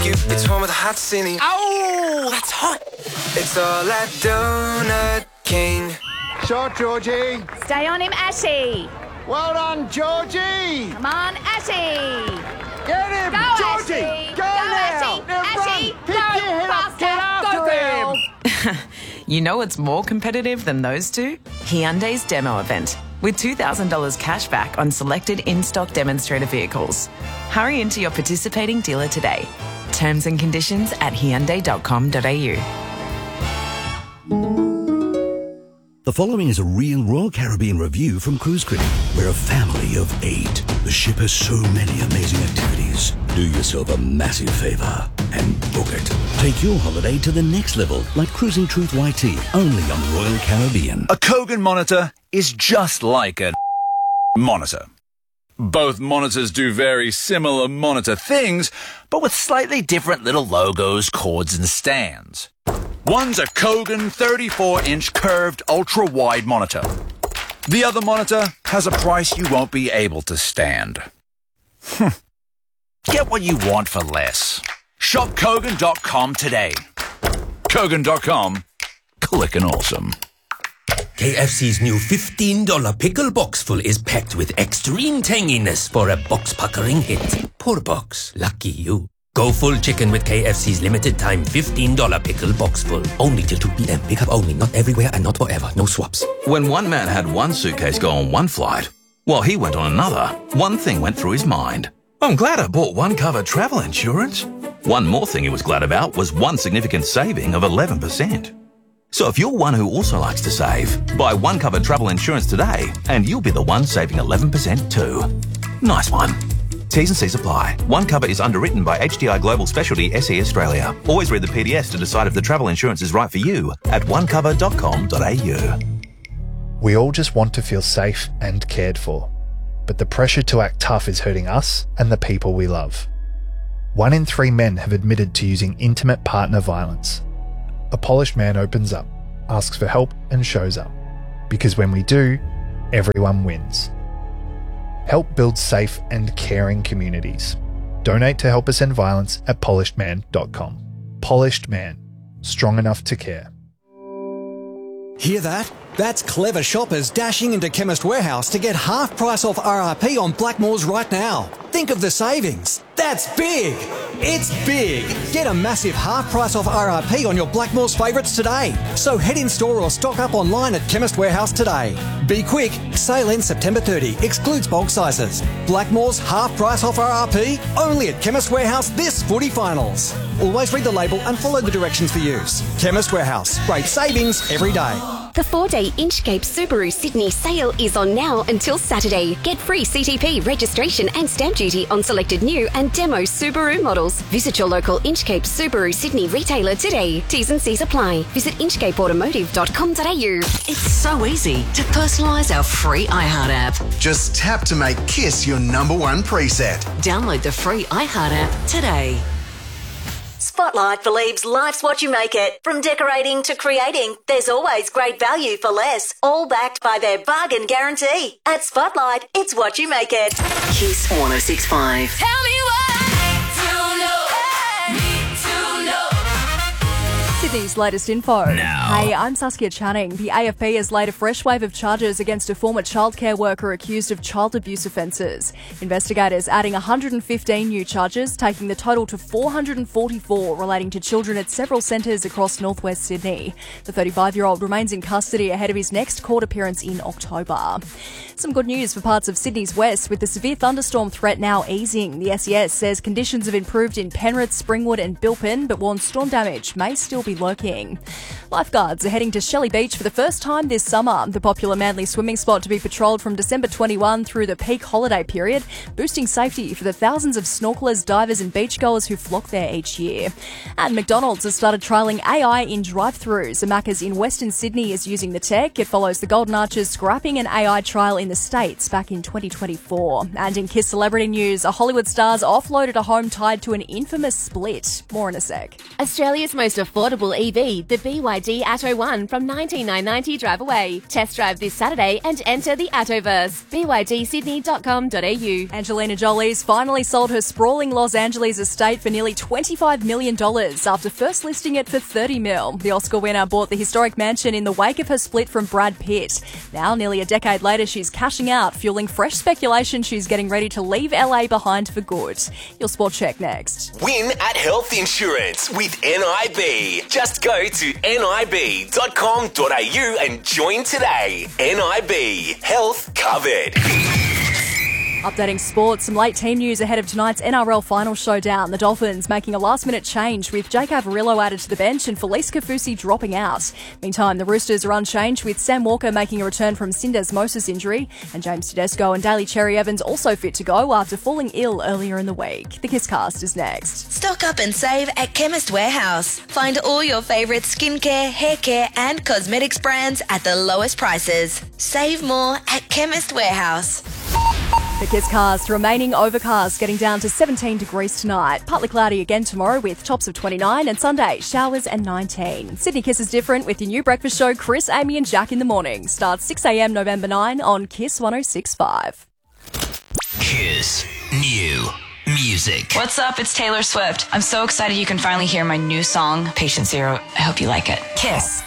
you. It's home of the hot city. Oh, that's hot. It's all at Donut King. Shot, Georgie. Stay on him, Ashy. Well done, Georgie. Come on, Ashy. Get him, Go, Georgie. Ashy. Go now. Ashy. Ashy. Run. Pick your head up. Get after him. You know what's more competitive than those two? Hyundai's demo event, with $2,000 cash back on selected in-stock demonstrator vehicles. Hurry into your participating dealer today. Terms and conditions at hyundai.com.au. The following is a real Royal Caribbean review from Cruise Critic. We're a family of 8. The ship has so many amazing activities. Do yourself a massive favour and book it. Take your holiday to the next level, like Cruising Truth YT, only on Royal Caribbean. A Kogan monitor is just like a monitor. Both monitors do very similar monitor things, but with slightly different little logos, cords, and stands. One's a Kogan 34-inch curved ultra-wide monitor. The other monitor has a price you won't be able to stand. Get what you want for less. Shop Kogan.com today. Kogan.com. Click and awesome. KFC's new $15 pickle box full is packed with extreme tanginess for a box-puckering hit. Poor box. Lucky you. Go full chicken with KFC's limited time $15 pickle box full. Only till 2 p.m. Pick up only. Not everywhere and not forever. No swaps. When one man had one suitcase go on one flight, while he went on another, one thing went through his mind. I'm glad I bought one cover travel insurance. One more thing he was glad about was one significant saving of 11%. So if you're one who also likes to save, buy one cover travel insurance today and you'll be the one saving 11% too. Nice one. T's and C's apply. One cover is underwritten by HDI Global Specialty SE Australia. Always read the PDS to decide if the travel insurance is right for you at onecover.com.au. We all just want to feel safe and cared for, but the pressure to act tough is hurting us and the people we love. 1 in 3 men have admitted to using intimate partner violence. A polished man opens up, asks for help and shows up. Because when we do, everyone wins. Help build safe and caring communities. Donate to Help Us End Violence at polishedman.com. Polished Man. Strong enough to care. Hear that? That's clever shoppers dashing into Chemist Warehouse to get half price off RRP on Blackmores right now. Think of the savings. That's big. It's big. Get a massive half price off RRP on your Blackmores favourites today. So head in store or stock up online at Chemist Warehouse today. Be quick. Sale ends September 30. Excludes bulk sizes. Blackmores half price off RRP only at Chemist Warehouse this footy finals. Always read the label and follow the directions for use. Chemist Warehouse. Great savings every day. The 4-day Inchcape Subaru Sydney sale is on now until Saturday. Get free CTP registration and stamp duty on selected new and demo Subaru models. Visit your local Inchcape Subaru Sydney retailer today. T's and C's apply. Visit inchcapeautomotive.com.au. It's so easy to personalise our free iHeart app. Just tap to make Kiss your #1 preset. Download the free iHeart app today. Spotlight believes life's what you make it. From decorating to creating, there's always great value for less, all backed by their bargain guarantee. At Spotlight, it's what you make it. Kiss 106.5. Tell me why. To know. Need to know. Sydney's latest info. Now. Hey, I'm Saskia Channing. The AFP has laid a fresh wave of charges against a former childcare worker accused of child abuse offences. Investigators adding 115 new charges, taking the total to 444 relating to children at several centres across northwest Sydney. The 35-year-old remains in custody ahead of his next court appearance in October. Some good news for parts of Sydney's west, with the severe thunderstorm threat now easing. The SES says conditions have improved in Penrith, Springwood and Bilpin, but warns storm damage may still be lurking. Lifeguards are heading to Shelley Beach for the first time this summer, the popular Manly swimming spot to be patrolled from December 21 through the peak holiday period, boosting safety for the thousands of snorkelers, divers and beachgoers who flock there each year. And McDonald's has started trialling AI in drive-thrus. A Macca's in Western Sydney is using the tech. It follows the Golden Arches scrapping an AI trial in the States back in 2024. And in Kiss celebrity news, a Hollywood star's offloaded a home tied to an infamous split. More in a sec. Australia's most affordable affordable EV, the BYD Atto 1 from $19,990 drive away. Test drive this Saturday and enter the Attoverse. BYDSydney.com.au. Angelina Jolie's finally sold her sprawling Los Angeles estate for nearly $25 million after first listing it for $30 million. The Oscar winner bought the historic mansion in the wake of her split from Brad Pitt. Now, nearly a decade later, she's cashing out, fueling fresh speculation she's getting ready to leave LA behind for good. Your sport check next. Win at health insurance with NIB. Just go to nib.com.au and join today. NIB. Health covered. Updating sports, some late team news ahead of tonight's NRL final showdown. The Dolphins making a last-minute change with Jake Averillo added to the bench and Felice Kafusi dropping out. Meantime, the Roosters are unchanged with Sam Walker making a return from syndesmosis injury and James Tedesco and Daly Cherry-Evans also fit to go after falling ill earlier in the week. The Kisscast is next. Stock up and save at Chemist Warehouse. Find all your favourite skincare, hair care and cosmetics brands at the lowest prices. Save more at Chemist Warehouse. The Kisscast remaining overcast, getting down to 17 degrees tonight. Partly cloudy again tomorrow with tops of 29 and Sunday showers and 19. Sydney Kiss is different with your new breakfast show Chris, Amy and Jack in the morning. Starts 6 a.m. November 9 on Kiss 106.5. Kiss New Music. What's up? It's Taylor Swift. I'm so excited you can finally hear my new song, Patient Zero. I hope you like it. Kiss.